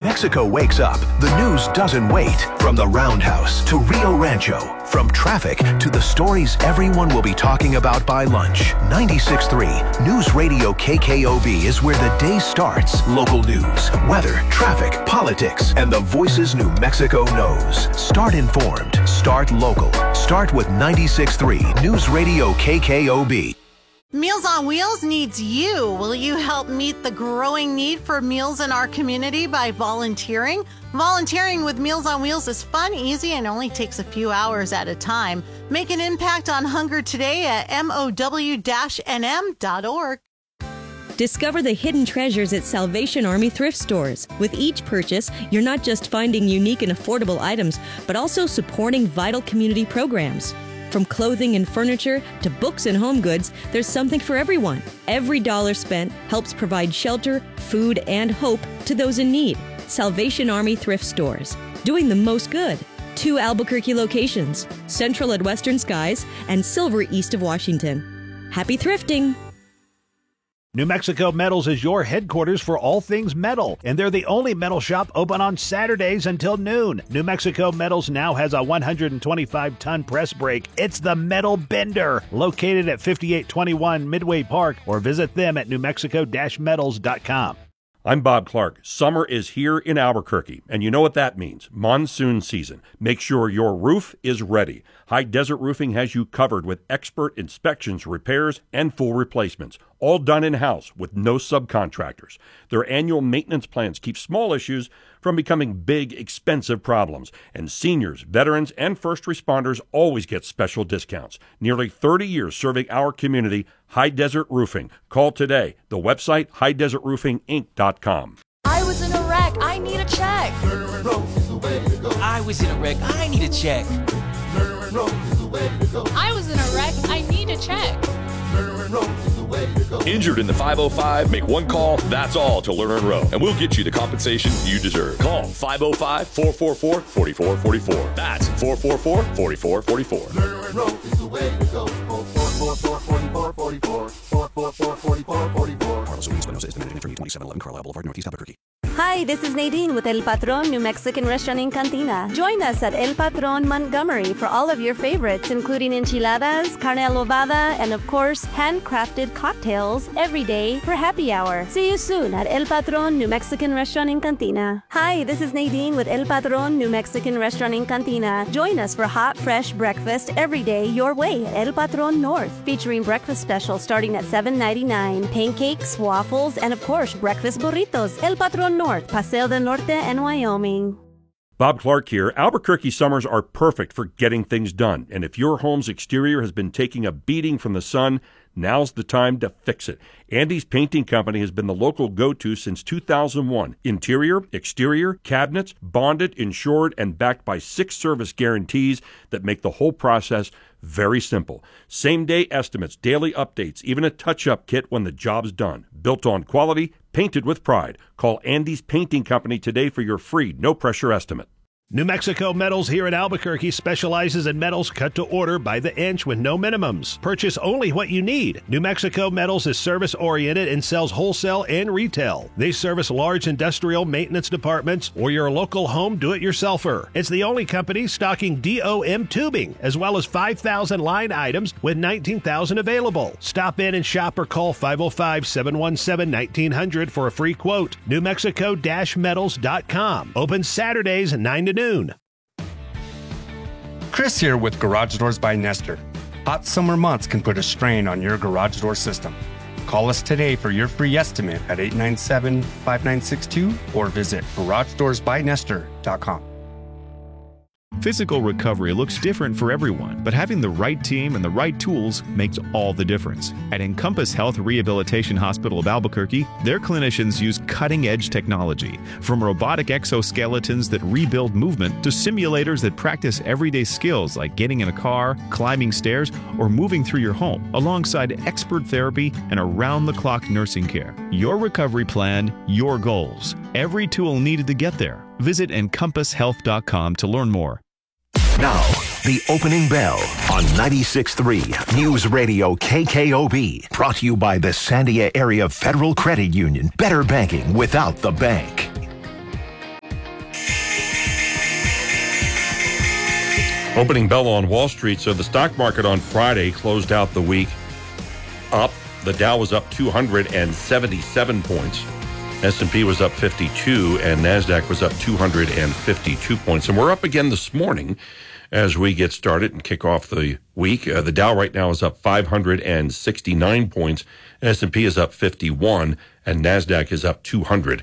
Mexico wakes up, the news doesn't wait. From the Roundhouse to Rio Rancho, from traffic to the stories everyone will be talking about by lunch. 96.3 News Radio KKOB is where the day starts. Local news, weather, traffic, politics, and the voices New Mexico knows. Start informed. Start local. Start with 96.3 News Radio KKOB. Meals on Wheels needs you. Will you help meet the growing need for meals in our community by volunteering? Volunteering with Meals on Wheels is fun, easy, and only takes a few hours at a time. Make an impact on hunger today at mow-nm.org. Discover the hidden treasures at Salvation Army thrift stores. With each purchase, you're not just finding unique and affordable items, but also supporting vital community programs. From clothing and furniture to books and home goods, there's something for everyone. Every dollar spent helps provide shelter, food, and hope to those in need. Salvation Army thrift stores, doing the most good. 2 Albuquerque locations, Central at Western Skies and Silver east of Washington. Happy thrifting! New Mexico Metals is your headquarters for all things metal, and they're the only metal shop open on Saturdays until noon. New Mexico Metals now has a 125-ton press brake. It's the Metal Bender, located at 5821 Midway Park, or visit them at newmexico-metals.com. I'm Bob Clark. Summer is here in Albuquerque, and you know what that means. Monsoon season. Make sure your roof is ready. High Desert Roofing has you covered with expert inspections, repairs, and full replacements, all done in-house with no subcontractors. Their annual maintenance plans keep small issues from becoming big, expensive problems. And seniors, veterans, and first responders always get special discounts. Nearly 30 years serving our community, High Desert Roofing. Call today. The website, highdesertroofinginc.com. I was in a wreck. I need a check. I was in a wreck. I need a check. I was in a wreck. I need a check. Injured in the 505? Make one call, that's all, to Lerner & Rowe, and we'll get you the compensation you deserve. Call 505-444-4444. That's 444-4444. Lerner & Rowe is the way to go. 444-4444. Carlos Ruiz Espinosa is the managing attorney, 2711 Carlisle Boulevard, Northeast Albuquerque. Hi, this is Nadine with El Patron New Mexican Restaurant in Cantina. Join us at El Patron Montgomery for all of your favorites, including enchiladas, carne adobada, and of course, handcrafted cocktails every day for happy hour. See you soon at El Patron New Mexican Restaurant in Cantina. Hi, this is Nadine with El Patron New Mexican Restaurant in Cantina. Join us for hot, fresh breakfast every day your way at El Patron North, featuring breakfast specials starting at $7.99, pancakes, waffles, and of course, breakfast burritos. El Patron North, Paseo del Norte, and Wyoming. Bob Clark here. Albuquerque summers are perfect for getting things done. And if your home's exterior has been taking a beating from the sun, now's the time to fix it. Andy's Painting Company has been the local go-to since 2001. Interior, exterior, cabinets, bonded, insured, and backed by 6 service guarantees that make the whole process very simple. Same-day estimates, daily updates, even a touch-up kit when the job's done. Built on quality, painted with pride. Call Andy's Painting Company today for your free, no-pressure estimate. New Mexico Metals here in Albuquerque specializes in metals cut to order by the inch with no minimums. Purchase only what you need. New Mexico Metals is service-oriented and sells wholesale and retail. They service large industrial maintenance departments or your local home do-it-yourselfer. It's the only company stocking DOM tubing, as well as 5,000 line items with 19,000 available. Stop in and shop or call 505-717-1900 for a free quote. NewMexico-Metals.com. Open Saturdays 9 to noon. Chris here with Garage Doors by Nestor. Hot summer months can put a strain on your garage door system. Call us today for your free estimate at 897-5962 or visit GarageDoorsByNestor.com. Physical recovery looks different for everyone, but having the right team and the right tools makes all the difference. At Encompass Health Rehabilitation Hospital of Albuquerque, their clinicians use cutting-edge technology, from robotic exoskeletons that rebuild movement to simulators that practice everyday skills like getting in a car, climbing stairs, or moving through your home, alongside expert therapy and around-the-clock nursing care. Your recovery plan, your goals. Every tool needed to get there. Visit EncompassHealth.com to learn more. Now, the opening bell on 96.3 News Radio KKOB. Brought to you by the Sandia Area Federal Credit Union. Better banking without the bank. Opening bell on Wall Street. So the stock market on Friday closed out the week up. The Dow was up 277 points. S&P was up 52, and NASDAQ was up 252 points. And we're up again this morning as we get started and kick off the week. The Dow right now is up 569 points. S&P is up 51, and NASDAQ is up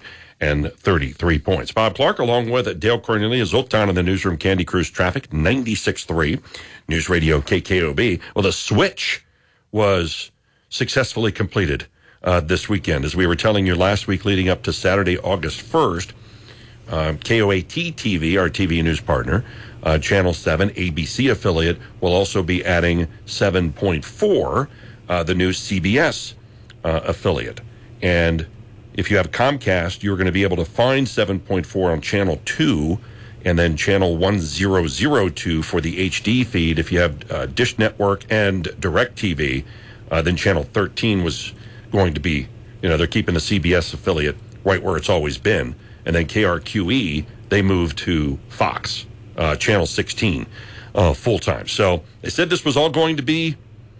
233 points. Bob Clark, along with Dale Cornelius, Zoltan in the newsroom, Candy Cruz Traffic, 96.3, News Radio KKOB. Well, the switch was successfully completed this weekend. As we were telling you last week leading up to Saturday, August 1st, KOAT TV, our TV news partner, Channel 7, ABC affiliate, will also be adding 7.4, the new CBS affiliate. And if you have Comcast, you're going to be able to find 7.4 on Channel 2 and then Channel 1002 for the HD feed. If you have Dish Network and DirecTV, then Channel 13 was going to be, they're keeping the CBS affiliate right where it's always been. And then KRQE, they moved to Fox, Channel 16, full-time. So they said this was all going to be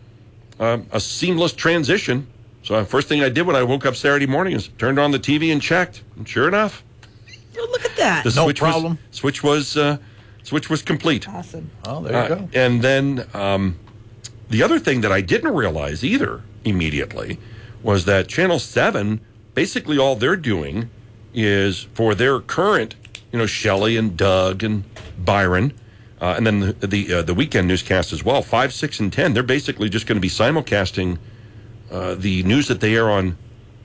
a seamless transition. So first thing I did when I woke up Saturday morning is turned on the TV and checked. And sure enough, look at that. The no problem. Switch was complete. Awesome. Oh, there you go. And then the other thing that I didn't realize either immediately was that Channel 7, basically all they're doing is for their current, Shelley and Doug and Byron, and then the weekend newscast as well, 5, 6, and 10. They're basically just going to be simulcasting the news that they air on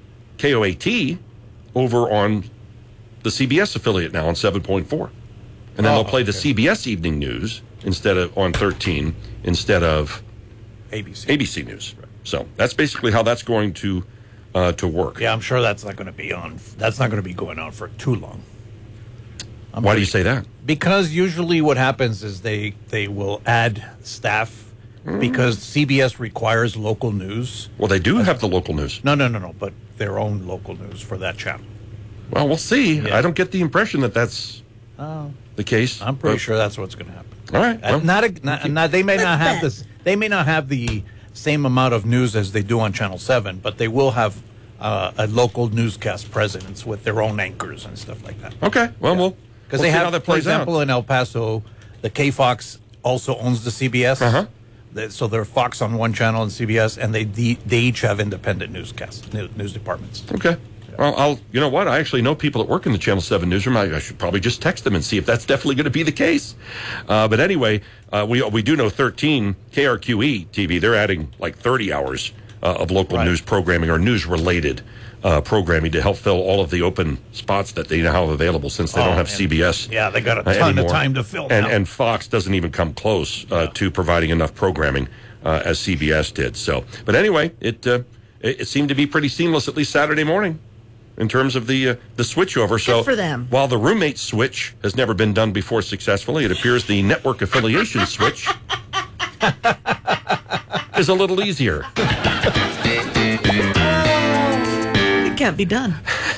KOAT over on the CBS affiliate now on 7.4. And then they'll play the CBS evening news instead of on 13 instead of ABC News. Right. So that's basically how that's going to work. Yeah, I'm sure that's not going to be on. That's not going to be going on for too long. Why do you say that? Because usually what happens is they will add staff because CBS requires local news. Well, they do have the local news. No, but their own local news for that channel. Well, we'll see. Yeah. I don't get the impression that that's the case. I'm pretty sure that's what's going to happen. All right. Well, they may not have this. They may not have the same amount of news as they do on Channel 7, but they will have a local newscast presence with their own anchors and stuff like that. Okay. Well, because they have, for example, in El Paso, the KFOX also owns the CBS. Uh-huh. So they're Fox on one channel and CBS, and they each have independent newscasts, news departments. Okay. Well, you know what? I actually know people that work in the Channel 7 newsroom. I should probably just text them and see if that's definitely going to be the case. But anyway, we do know 13, KRQE TV, they're adding like 30 hours of local news programming or news-related programming to help fill all of the open spots that they now have available since they don't have CBS. Yeah, they got a ton of time to fill now. And Fox doesn't even come close to providing enough programming as CBS did. So, but anyway, it seemed to be pretty seamless, at least Saturday morning, in terms of the switchover. So good for them. While the roommate switch has never been done before successfully, it appears the network affiliation switch is a little easier. It can't be done.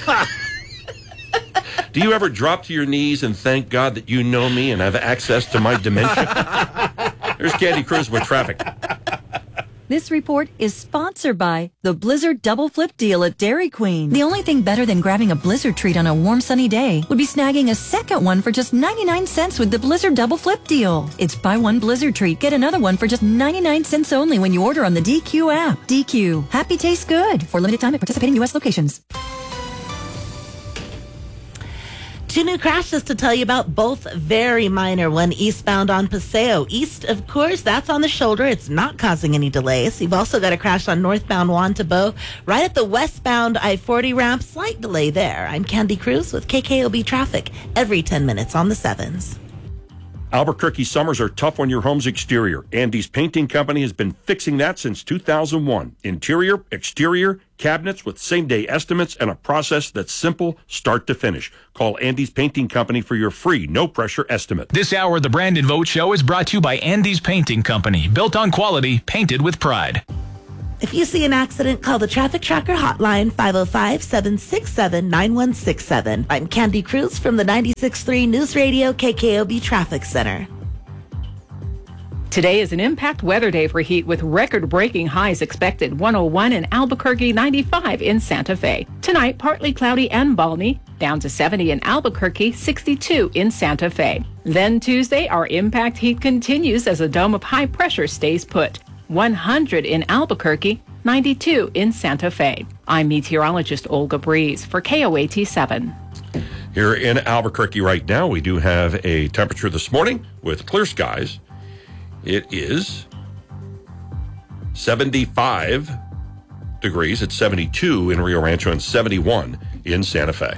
Do you ever drop to your knees and thank God that you know me and have access to my dementia? There's Candy Cruz with traffic. This report is sponsored by the Blizzard Double Flip Deal at Dairy Queen. The only thing better than grabbing a Blizzard treat on a warm, sunny day would be snagging a second one for just 99 cents with the Blizzard Double Flip Deal. It's buy one Blizzard treat, get another one for just 99 cents only when you order on the DQ app. DQ. Happy tastes good. For limited time at participating U.S. locations. 2 new crashes to tell you about, both very minor. One eastbound on Paseo. East, of course, that's on the shoulder. It's not causing any delays. You've also got a crash on northbound Juan Tabo, right at the westbound I-40 ramp. Slight delay there. I'm Candy Cruz with KKOB Traffic, every 10 minutes on the 7s. Albuquerque summers are tough on your home's exterior. Andy's Painting Company has been fixing that since 2001. Interior, exterior, cabinets with same-day estimates and a process that's simple start to finish. Call Andy's Painting Company for your free, no-pressure estimate. This hour of the Brandon Vogt Show is brought to you by Andy's Painting Company. Built on quality, painted with pride. If you see an accident, call the Traffic Tracker hotline, 505-767-9167. I'm Candy Cruz from the 96.3 News Radio KKOB Traffic Center. Today is an impact weather day for heat with record-breaking highs expected. 101 in Albuquerque, 95 in Santa Fe. Tonight, partly cloudy and balmy, down to 70 in Albuquerque, 62 in Santa Fe. Then Tuesday, our impact heat continues as a dome of high pressure stays put. 100 in Albuquerque, 92 in Santa Fe. I'm meteorologist Olga Breeze for KOAT 7. Here in Albuquerque right now, we do have a temperature this morning with clear skies. It is 75 degrees. It's 72 in Rio Rancho and 71 in Santa Fe.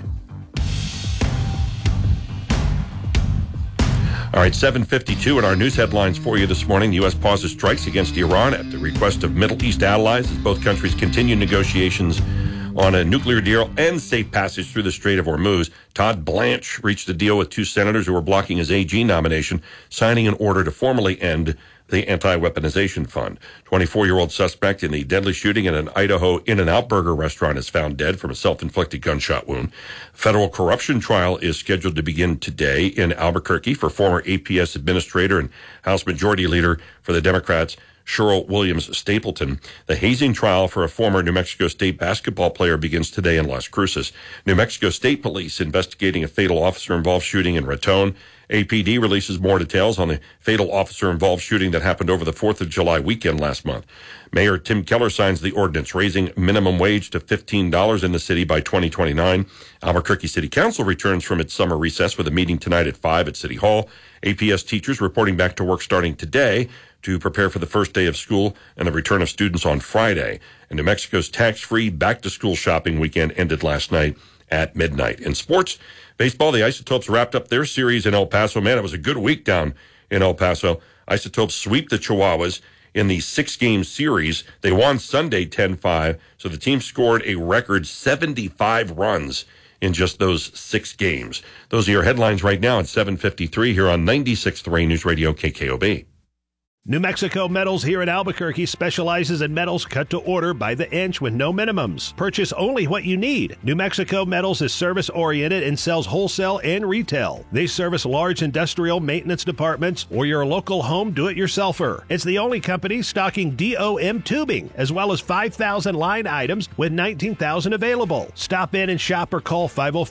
All right, 7:52 in our news headlines for you this morning. The U.S. pauses strikes against Iran at the request of Middle East allies as both countries continue negotiations on a nuclear deal and safe passage through the Strait of Hormuz. Todd Blanche reached a deal with two senators who were blocking his AG nomination, signing an order to formally end the anti-weaponization fund. 24-year-old suspect in the deadly shooting at an Idaho In-N-Out Burger restaurant is found dead from a self-inflicted gunshot wound. Federal corruption trial is scheduled to begin today in Albuquerque for former APS administrator and House Majority Leader for the Democrats, Cheryl Williams Stapleton. The hazing trial for a former New Mexico State basketball player begins today in Las Cruces. New Mexico State Police investigating a fatal officer-involved shooting in Raton. APD releases more details on the fatal officer-involved shooting that happened over the 4th of July weekend last month. Mayor Tim Keller signs the ordinance raising minimum wage to $15 in the city by 2029. Albuquerque City Council returns from its summer recess with a meeting tonight at 5 at City Hall. APS teachers reporting back to work starting today to prepare for the first day of school and the return of students on Friday. And New Mexico's tax-free back-to-school shopping weekend ended last night at midnight. In sports, baseball, the Isotopes wrapped up their series in El Paso. Man, it was a good week down in El Paso. Isotopes sweep the Chihuahuas in the 6-game series. They won Sunday 10-5, so the team scored a record 75 runs in just those 6 games. Those are your headlines right now at 7:53 here on 96.3 News Radio KKOB. New Mexico Metals here in Albuquerque specializes in metals cut to order by the inch with no minimums. Purchase only what you need. New Mexico Metals is service-oriented and sells wholesale and retail. They service large industrial maintenance departments or your local home do-it-yourselfer. It's the only company stocking DOM tubing, as well as 5,000 line items with 19,000 available. Stop in and shop or call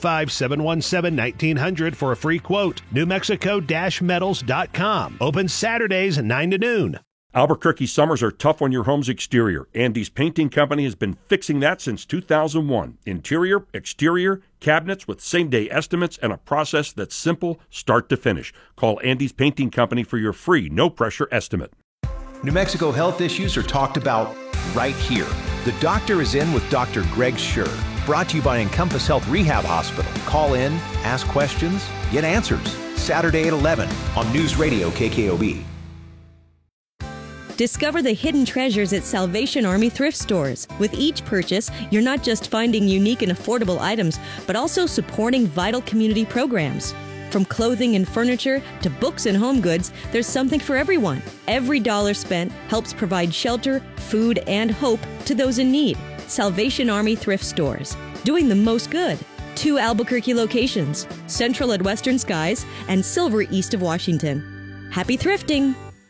505-717-1900 for a free quote. NewMexico-metals.com. Open Saturdays 9 to noon. Albuquerque summers are tough on your home's exterior. Andy's Painting Company has been fixing that since 2001. Interior, exterior, cabinets with same-day estimates and a process that's simple start to finish. Call Andy's Painting Company for your free, no-pressure estimate. New Mexico health issues are talked about right here. The Doctor is In with Dr. Greg Schur. Brought to you by Encompass Health Rehab Hospital. Call in, ask questions, get answers. Saturday at 11 on News Radio KKOB. Discover the hidden treasures at Salvation Army thrift stores. With each purchase, you're not just finding unique and affordable items, but also supporting vital community programs. From clothing and furniture to books and home goods, there's something for everyone. Every dollar spent helps provide shelter, food, and hope to those in need. Salvation Army thrift stores, doing the most good. 2 Albuquerque locations, Central at Western Skies and Silver east of Washington. Happy thrifting!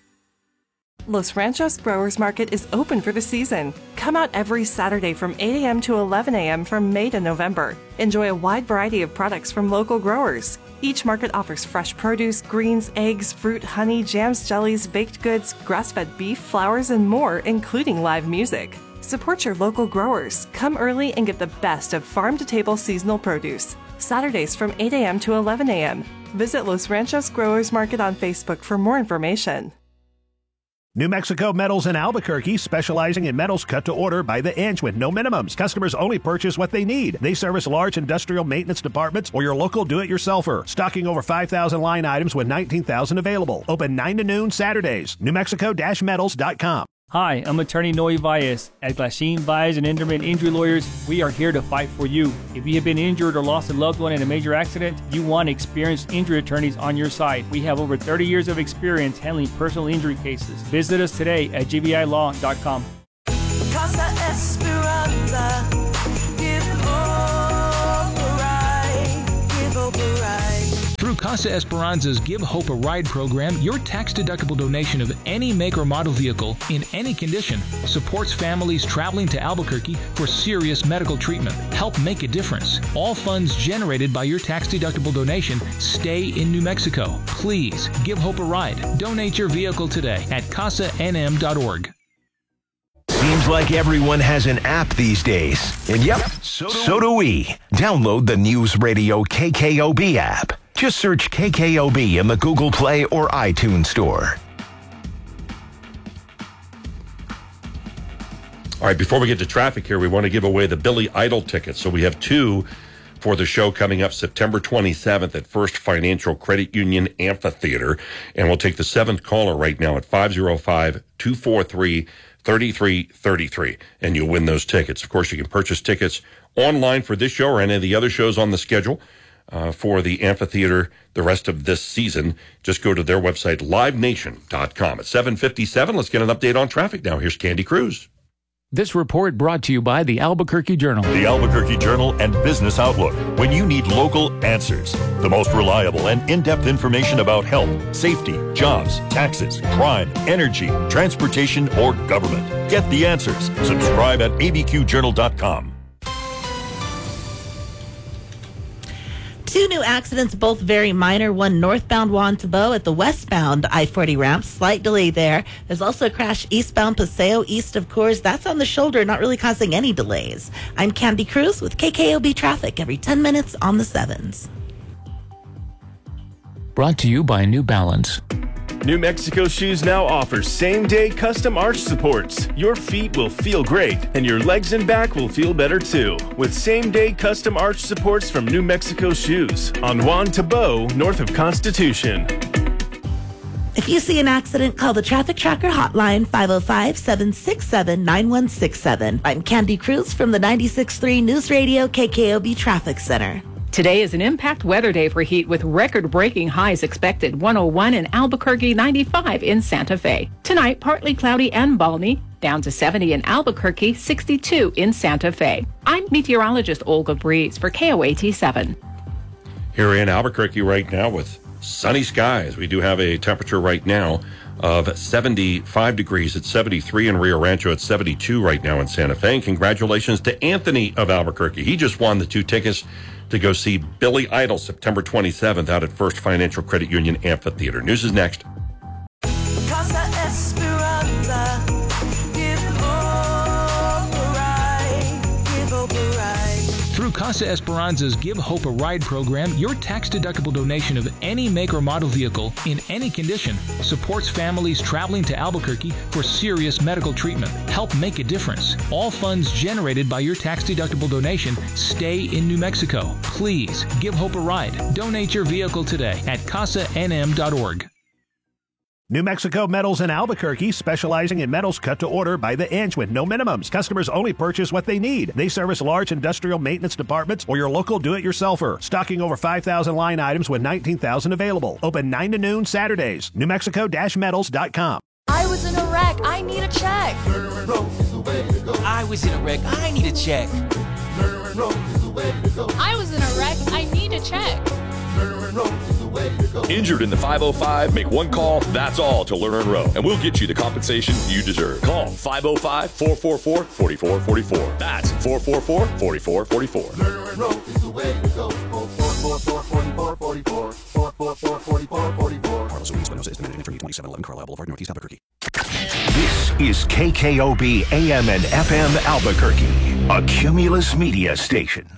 Los Ranchos Growers Market is open for the season. Come out every Saturday from 8 a.m. to 11 a.m. from May to November. Enjoy a wide variety of products from local growers. Each market offers fresh produce, greens, eggs, fruit, honey, jams, jellies, baked goods, grass-fed beef, flowers, and more, including live music. Support your local growers. Come early and get the best of farm-to-table seasonal produce. Saturdays from 8 a.m. to 11 a.m. Visit Los Ranchos Growers Market on Facebook for more information. New Mexico Metals in Albuquerque, specializing in metals cut to order by the inch with no minimums. Customers only purchase what they need. They service large industrial maintenance departments or your local do-it-yourselfer. Stocking over 5,000 line items with 19,000 available. Open 9 to noon Saturdays. NewMexico-metals.com. Hi, I'm attorney Noe Valles. At Glasheen, Valles and Inderman Injury Lawyers, we are here to fight for you. If you have been injured or lost a loved one in a major accident, you want experienced injury attorneys on your side. We have over 30 years of experience handling personal injury cases. Visit us today at gbilaw.com. Casa Esperanza, give hope a ride, give hope a ride. Through Casa Casa Esperanza's Give Hope a Ride program, your tax-deductible donation of any make or model vehicle in any condition supports families traveling to Albuquerque for serious medical treatment. Help make a difference. All funds generated by your tax-deductible donation stay in New Mexico. Please give Hope a ride. Donate your vehicle today at casanm.org. Seems like everyone has an app these days. And yep, so do we. Download the News Radio KKOB app. Just search KKOB in the Google Play or iTunes Store. All right, before we get to traffic here, we want to give away the Billy Idol tickets. So we have 2 for the show coming up September 27th at First Financial Credit Union Amphitheater. And we'll take the 7th caller right now at 505-243-3333. And you'll win those tickets. Of course, you can purchase tickets online for this show or any of the other shows on the schedule for the amphitheater the rest of this season. Just go to their website, livenation.com. At 7:57, let's get an update on traffic now. Here's Candy Cruz. This report brought to you by the Albuquerque Journal. The Albuquerque Journal and Business Outlook. When you need local answers, the most reliable and in-depth information about health, safety, jobs, taxes, crime, energy, transportation, or government. Get the answers. Subscribe at abqjournal.com. 2 new accidents, both very minor. One northbound Juan Tabo at the westbound I-40 ramp. Slight delay there. There's also a crash eastbound Paseo, east of Coors. That's on the shoulder, not really causing any delays. I'm Candy Cruz with KKOB Traffic every 10 minutes on the 7s. Brought to you by New Balance. New Mexico Shoes now offers same-day custom arch supports. Your feet will feel great, and your legs and back will feel better too. With same-day custom arch supports from New Mexico Shoes on Juan Tabo, north of Constitution. If you see an accident, call the Traffic Tracker hotline, 505-767-9167. I'm Candy Cruz from the 96.3 News Radio KKOB Traffic Center. Today is an impact weather day for heat with record-breaking highs expected. 101 in Albuquerque, 95 in Santa Fe. Tonight, partly cloudy and balmy. Down to 70 in Albuquerque, 62 in Santa Fe. I'm meteorologist Olga Breeze for KOAT 7. Here in Albuquerque right now with sunny skies. We do have a temperature right now of 75 degrees at 73 in Rio Rancho, at 72 right now in Santa Fe. And congratulations to Anthony of Albuquerque. He just won the 2 tickets to go see Billy Idol September 27th out at First Financial Credit Union Amphitheater. News is next. Casa Esperanza, give hope a ride, give hope a ride. Through Casa Esperanza's Give Hope a Ride program, your tax-deductible donation of any make or model vehicle in any condition supports families traveling to Albuquerque for serious medical treatment. Help make a difference. All funds generated by your tax-deductible donation stay in New Mexico. Please give Hope a ride. Donate your vehicle today at casanm.org. New Mexico Metals in Albuquerque, specializing in metals cut to order by the inch with no minimums. Customers only purchase what they need. They service large industrial maintenance departments or your local do-it-yourselfer. Stocking over 5,000 line items with 19,000 available. Open 9 to noon Saturdays. NewMexico-metals.com. I was in a wreck. I need a check. I was in a wreck. I need a check. I was in a wreck. I need a check. Injured in the 505? Make one call, that's all, to Lerner & Rowe, and we'll get you the compensation you deserve. Call 505-444-4444. That's 444-4444. Lerner & Rowe is the way to go. 444-4444. Carlos Ruiz Espinosa is the managing attorney, 2711 Carlisle Boulevard, Northeast Albuquerque. This is KKOB AM and FM Albuquerque, a Cumulus Media station.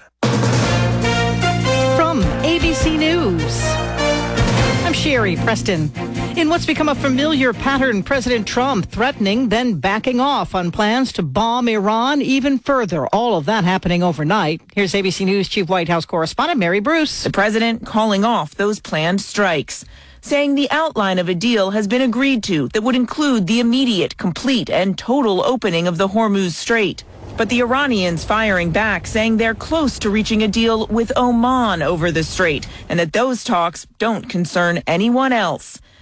From ABC News, I'm Sherry Preston. In what's become a familiar pattern, President Trump threatening, then backing off on plans to bomb Iran even further. All of that happening overnight. Here's ABC News Chief White House correspondent Mary Bruce. The president calling off those planned strikes, saying the outline of a deal has been agreed to that would include the immediate, complete, and total opening of the Hormuz Strait. But the Iranians firing back, saying they're close to reaching a deal with Oman over the strait, and that those talks don't concern anyone else.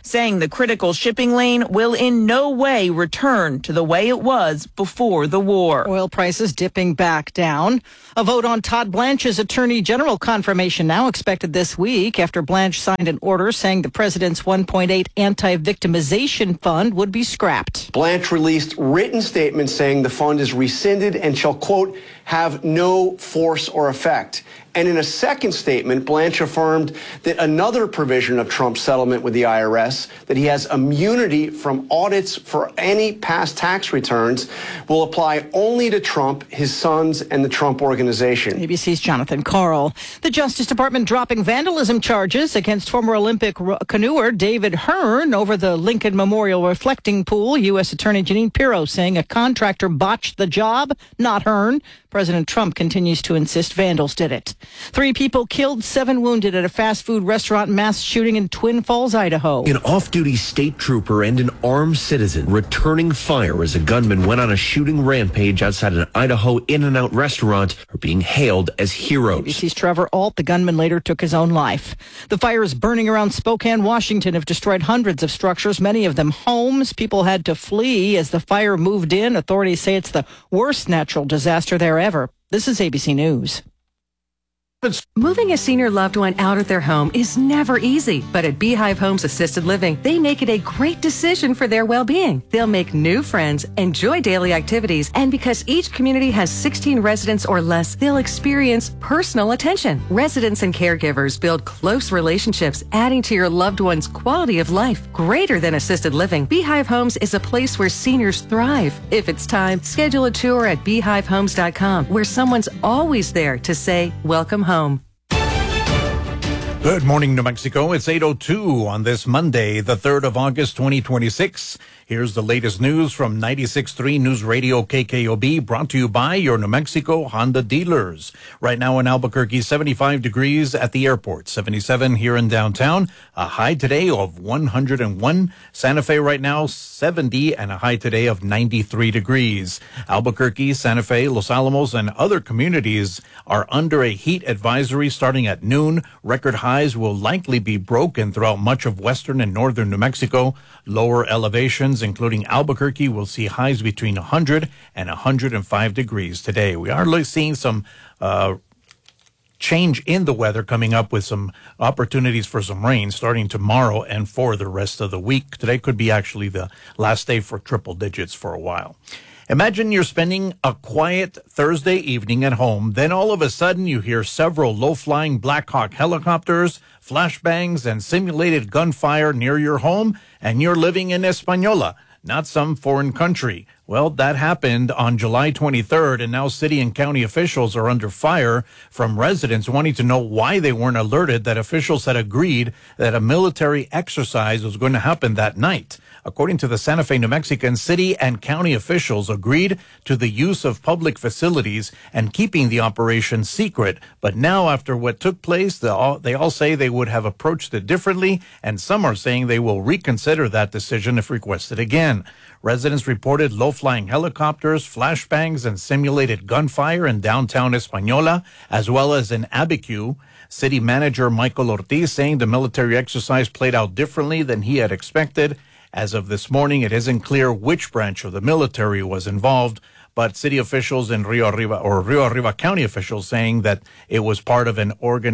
saying the critical shipping lane will in no way return to the way it was before the war. Oil prices dipping back down. A vote on Todd Blanche's Attorney General confirmation now expected this week after Blanche signed an order saying the president's $1.8 anti-victimization fund would be scrapped. Blanche released written statements saying the fund is rescinded and shall, quote, have no force or effect. And in a second statement, Blanche affirmed that another provision of Trump's settlement with the IRS, that he has immunity from audits for any past tax returns, will apply only to Trump, his sons, and the Trump Organization. ABC's Jonathan Karl. The Justice Department dropping vandalism charges against former Olympic canoer David Hearn over the Lincoln Memorial reflecting pool. U.S. Attorney Jeanine Pirro saying a contractor botched the job, not Hearn. President Trump continues to insist vandals did it. 3 people killed, 7 wounded at a fast food restaurant mass shooting in Twin Falls, Idaho. An off-duty state trooper and an armed citizen returning fire as a gunman went on a shooting rampage outside an Idaho In-N-Out restaurant are being hailed as heroes. ABC's Trevor Alt, the gunman, later took his own life. The fires burning around Spokane, Washington have destroyed hundreds of structures, many of them homes. People had to flee as the fire moved in. Authorities say it's the worst natural disaster there ever. This is ABC News. Moving a senior loved one out of their home is never easy, but at Beehive Homes Assisted Living, they make it a great decision for their well-being. They'll make new friends, enjoy daily activities, and because each community has 16 residents or less, they'll experience personal attention. Residents and caregivers build close relationships, adding to your loved one's quality of life. Greater than assisted living, Beehive Homes is a place where seniors thrive. If it's time, schedule a tour at beehivehomes.com, where someone's always there to say, welcome home. Good morning, New Mexico. It's 8:02 on this Monday, the 3rd of August, 2026. Here's the latest news from 96.3 News Radio KKOB, brought to you by your New Mexico Honda dealers. Right now in Albuquerque, 75 degrees at the airport, 77 here in downtown, a high today of 101. Santa Fe right now, 70, and a high today of 93 degrees. Albuquerque, Santa Fe, Los Alamos, and other communities are under a heat advisory starting at noon. Record highs will likely be broken throughout much of western and northern New Mexico. Lower elevations, including Albuquerque, will see highs between 100 and 105 degrees today. We are seeing some change in the weather coming up with some opportunities for some rain starting tomorrow and for the rest of the week. Today could be actually the last day for triple digits for a while. Imagine you're spending a quiet Thursday evening at home. Then all of a sudden you hear several low-flying Black Hawk helicopters, flashbangs, and simulated gunfire near your home, and you're living in Española, not some foreign country. Well, that happened on July 23rd, and now city and county officials are under fire from residents wanting to know why they weren't alerted that officials had agreed that a military exercise was going to happen that night. According to the Santa Fe, New Mexican, city and county officials agreed to the use of public facilities and keeping the operation secret. But now, after what took place, they all say they would have approached it differently, and some are saying they will reconsider that decision if requested again. Residents reported low-flying helicopters, flashbangs, and simulated gunfire in downtown Española, as well as in Abiquiu. City manager Michael Ortiz saying the military exercise played out differently than he had expected. As of this morning, it isn't clear which branch of the military was involved, but city officials in Rio Arriba County officials saying that it was part of an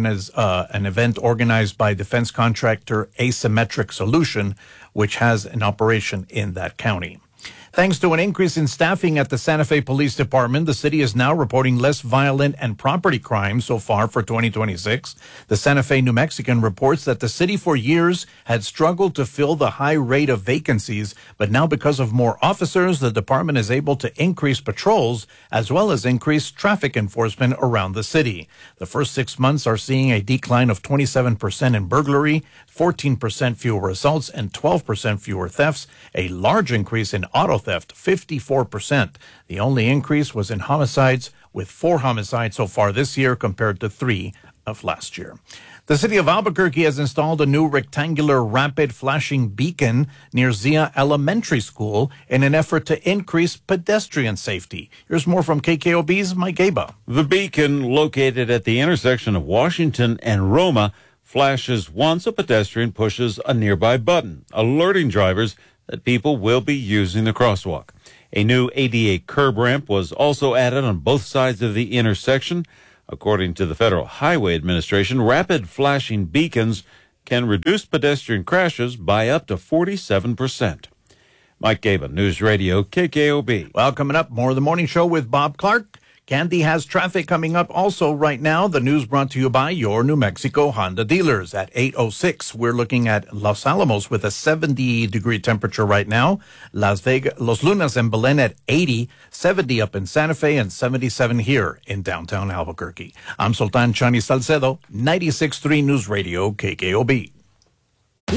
event organized by defense contractor Asymmetric Solution, which has an operation in that county. Thanks to an increase in staffing at the Santa Fe Police Department, the city is now reporting less violent and property crimes so far for 2026. The Santa Fe New Mexican reports that the city for years had struggled to fill the high rate of vacancies, but now because of more officers, the department is able to increase patrols as well as increase traffic enforcement around the city. The first 6 months are seeing a decline of 27% in burglary, 14% fewer assaults, and 12% fewer thefts, a large increase in auto theft, 54%. The only increase was in homicides, with 4 homicides so far this year compared to 3 of last year. The city of Albuquerque has installed a new rectangular rapid flashing beacon near Zia Elementary School in an effort to increase pedestrian safety. Here's more from KKOB's Mike Gaba. The beacon, located at the intersection of Washington and Roma, flashes once a pedestrian pushes a nearby button, alerting drivers that people will be using the crosswalk. A new ADA curb ramp was also added on both sides of the intersection. According to the Federal Highway Administration, rapid flashing beacons can reduce pedestrian crashes by up to 47%. Mike Gaba, News Radio, KKOB. Well, coming up, more of the morning show with Bob Clark. Candy has traffic coming up also right now. The news brought to you by your New Mexico Honda dealers. At 8:06, we're looking at Los Alamos with a 70-degree temperature right now. Las Vegas, Los Lunas and Belen at 80, 70 up in Santa Fe, and 77 here in downtown Albuquerque. I'm Sultan Chani Salcedo, 96.3 News Radio, KKOB.